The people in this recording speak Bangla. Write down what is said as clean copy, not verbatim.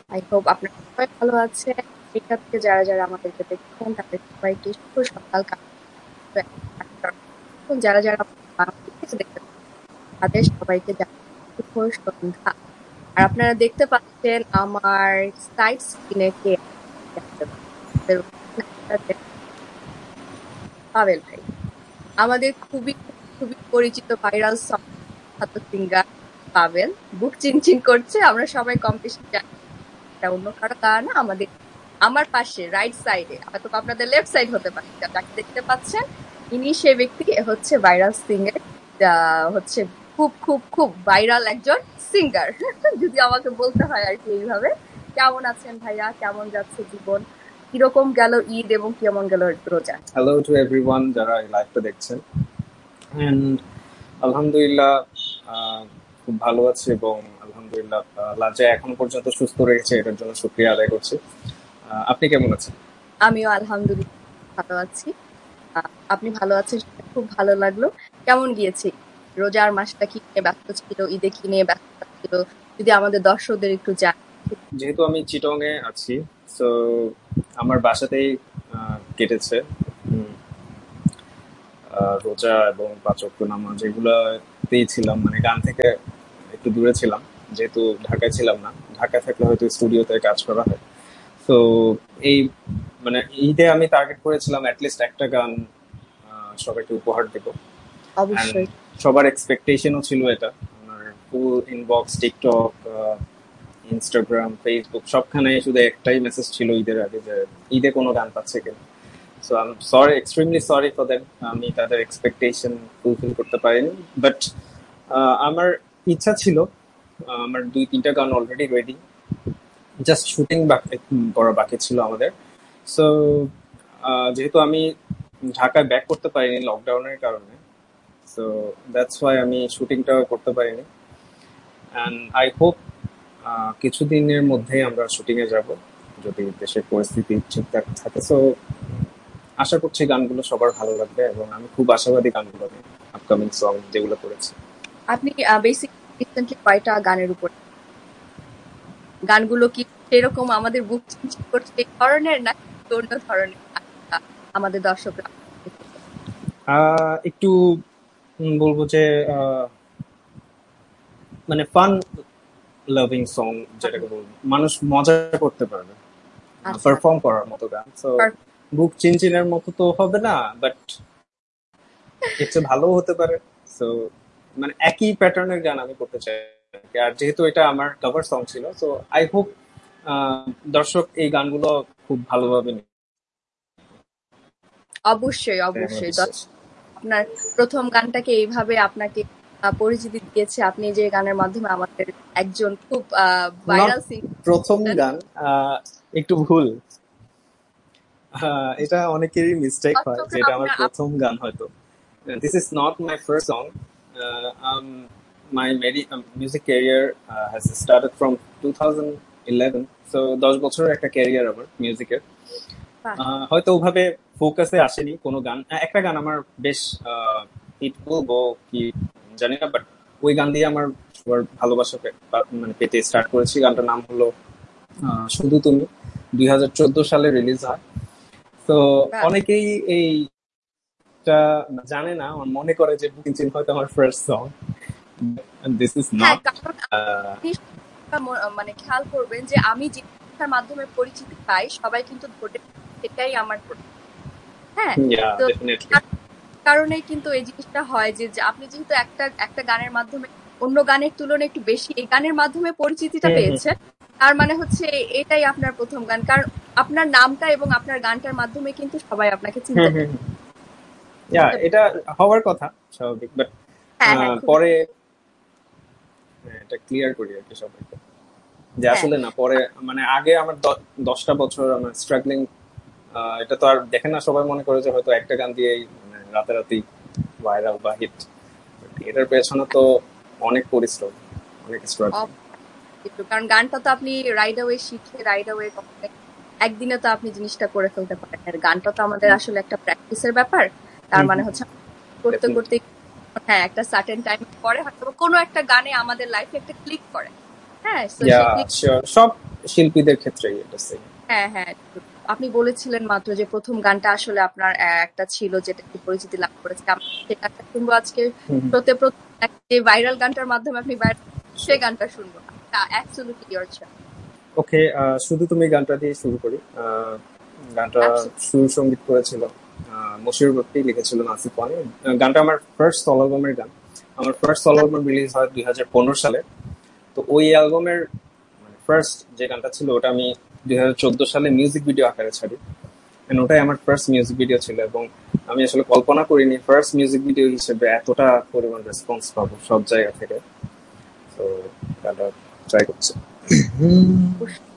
আই হোপ আপনারা সবাই ভালো আছেন। এখান থেকে যারা যারা আমাদেরকে দেখছেন তাদের সবাইকে শুভ সকাল এবং যারা যারা বাংলাদেশ থেকে দেখছেন তাদের সবাইকে জানাই শুভ সন্ধ্যা। আর আপনারা দেখতে পাচ্ছেন আমার সাইড স্ক্রিনে কে আছে। পাবেল ভাই, আমাদের খুবই খুবই পরিচিত ভাইরাল সং সিঙ্গার পাবেল। বুক চিনচিন করছে, আমরা সবাই কম বেশি জানি এটা অন্য কারো গান না। আমার পাশে রাইট সাইডে, হয়তো আপনাদের লেফট সাইড হতে পারে, যাকে দেখতে পাচ্ছেন ইনি সে ব্যক্তি, হচ্ছে ভাইরাল সিঙ্গার, হচ্ছে খুব খুব খুব ভাইরাল একজন সিঙ্গার যদি আমাকে বলতে হয় আর কি এইভাবে। কেমন আছেন ভাইয়া? কেমন যাচ্ছে জীবন? কিরকম গেল ঈদ এবং কেমন গেল রোজা? হ্যালো টু এভরিওয়ান যারা এই লাইভটা দেখছেন। অ্যান্ড আলহামদুলিল্লাহ খুব ভালো আছি এবং আলহামদুলিল্লাহ লাজে এখন পর্যন্ত সুস্থ রেখেছে, এটার জন্য শুকরিয়া আদায় করছি। আপনি কেমন আছেন? আমিও আলহামদুলিল্লাহ ভালো আছি। আপনি ভালো আছেন সেটা খুব ভালো লাগলো। কেমন গিয়েছে রোজার মাসটা? কি নিয়ে ব্যস্ত ছিল? ঈদে কি নিয়ে ব্যস্ত ছিল? যদি আমাদের দর্শকদের একটু যেহেতু আমি চিটং এ আছি, সো আমার বাসাতেই কেটেছে রোজা এবং পাঁচ ওয়াক্ত নামাজ, এগুলাতেই ছিলাম। মানে গান থেকে একটু দূরে ছিলাম, যেহেতু ঢাকায় ছিলাম না। ঢাকায় থাকলে হয়তো স্টুডিওতে কাজ করা হয়। তো এই মানে ঈদে আমি টার্গেট করেছিলাম অ্যাটলিস্ট একটা গান সবাইকে উপহার দেব। অ্যান্ড অবশ্যই সবার এক্সপেকটেশনও ছিল এটা। আমার ফুল ইনবক্স, টিকটক, ইনস্টাগ্রাম, ফেসবুক সবখানে শুধু একটাই মেসেজ ছিল ঈদের আগে, যে ঈদে কোনো গান পাচ্ছে কিনা। So I am sorry, extremely sorry for that. আমি তাদের এক্সপেকটেশন ফুলফিল করতে পারিনি। বাট আমার ইচ্ছা ছিল, আমার 2-3টা গান অলরেডি রেডি, জাস্ট শুটিং করা বাকি ছিল আমাদের। সো যেহেতু আমি ঢাকায় ব্যাক করতে পারিনি লকডাউনের কারণে, সো দ্যাটস ওয়াই আমি শুটিংটা করতে পারিনি। অ্যান্ড আই হোপ কিছুদিনের মধ্যেই আমরা শুটিং এ যাব, যদি দেশের পরিস্থিতি ঠিকঠাক থাকে। সো আশা করছি গানগুলো সবার ভালো লাগবে এবং আমি খুব আশাবাদী গানগুলো নিয়ে, আপকামিং সং যেগুলো করেছি। আপনি বেসিক রিসেন্টলি কয়টা গানের উপর গানগুলো কি সেরকম আমাদের বুক চিনচিন করছে এই ধরনের, না অন্য ধরনের আমাদের দর্শকরা? একটু বলবো যে মানে ফান লাভিং সং, যেটাকে বলবো মানুষ মজা করতে পারবে, আচ্ছা, পারফর্ম করার মতো গান। সো বুক চিনচিনের মতো তো হবে না, বাট এর চেয়ে ভালোও হতে পারে। সো মানে একই প্যাটার্নের গান আমি করতে চাই। আর যেহেতু এটা আমার কভার সং ছিল, সো আই হোপ দর্শক এই গানগুলো খুব ভালোভাবে নেবে। অবশ্যই এটাই আমার অবশ্যই। বিশ্বাস। আপনার প্রথম গানটাকে এইভাবে আপনাকে পরিচিতি দিয়েছে, আপনি যে গানের মাধ্যমে আমাদের একজন খুব নট ভাইরাল সিঙ্গার। প্রথম গান, একটু ভুল। এটা অনেকেরই মিস্টেক হয় যে এটা আমার আপনার প্রথম গান হয়তো। This is not my first song. My music career has started from 2011. So 10 বছরের একটা ক্যারিয়ার আমার মিউজিকের। হয়তো ওভাবে ফোকাসে আসেনি কোনো গান। একটা গান আমার বেশ হিট বলবো কি জানি না, বাট ওই গান দিয়ে আমার সবার ভালোবাসা মানে পেতে স্টার্ট করেছি। গানটার নাম হলো শুধু তুমি। 2014 সালে রিলিজ হয়। তো অনেকেই এইটা জানে না, আমার মনে করে যে বুকিং চিন হয়তো আমার ফার্স্ট সং। দিস ইজ হ্যাঁ, নট। কারণ আপনি মানে খেয়াল করবেন যে আমি যে ভাষার মাধ্যমে পরিচিতি পাই সবাই কিন্তু ধরে সেটাই আমার হ্যাঁ। তো ডেফিনেটলি। তার কারণেই কিন্তু এই জিনিসটা হয় যে যে আপনি যেহেতু একটা একটা গানের মাধ্যমে অন্য গানের তুলনায় একটু বেশি এই গানের মাধ্যমে পরিচিতিটা পেয়েছেন, তার মানে হচ্ছে এটাই আপনার প্রথম গান। কারণ আপনার নামটা এবং আপনার গানটার মাধ্যমে কিন্তু সবাই আপনাকে চিনতে পারে। এটা হওয়ার কথা স্বাভাবিক, বাট হ্যাঁ হ্যাঁ, খুবই। পরে এটা ক্লিয়ার করি আর কি সবাইকে, যে হ্যাঁ আসলে না পরে মানে আগে আমার 10টা বছর আমার স্ট্রাগলিং। এটা তো আর দেখে না, সবাই মনে করে যে হয়তো একটা গান দিয়েই মানে রাতারাতি ভাইরাল বা হিট। এটার পেছনে তো অনেক পরিশ্রম, অনেক স্ট্রাগল। কারণ গানটা তো আপনি রাইড অ্যাওয়ে শিখে রাইড অ্যাওয়ে একদিনে তো আপনি জিনিসটা করে ফেলতে পারেন। আর গানটা তো আমাদের আসলে একটা প্র্যাকটিসের ব্যাপার। তার মানে হচ্ছে করতে করতে হ্যাঁ একটা সার্টেন টাইম পরে হয়তো কোনো একটা গানে আমাদের লাইফে একটা ক্লিক করে। হ্যাঁ, তো সেই ক্লিক সব শিল্পীদের ক্ষেত্রেই এটা সেম। হ্যাঁ হ্যাঁ, আপনি বলেছিলেন মাত্র যে প্রথম গানটা আসলে আপনার একটা ছিল যেটা একটু পরিচিতি লাভ করেছে। আমরা সেই গানটা শুনবো আজকে। শোতে প্রথম যে ভাইরাল গানটার মাধ্যমে আপনি সেই গানটা শুনবো। Absolutely your choice. ওকে, শুধু তুমি গানটা দিয়ে শুরু করি। গানটা সুর সঙ্গীত করেছিল মশিউর ভক্তি, লিখেছিল নাসিফ ওয়ানি। গানটা আমার ফার্স্ট সলো অ্যালবামের গান। আমার ফার্স্ট সলো অ্যালবাম রিলিজ হয় 2015 সালে। তো ওই অ্যালবামের ফার্স্ট যে গানটা ছিল ওটা আমি 2014 সালে মিউজিক ভিডিও আকারে ছাড়ি। ওটাই আমার ফার্স্ট মিউজিক ভিডিও ছিল, এবং আমি আসলে কল্পনা করিনি ফার্স্ট মিউজিক ভিডিও হিসেবে এতটা পরিমাণ রেসপন্স পাবো সব জায়গা থেকে। তো গানটা ট্রাই করছি।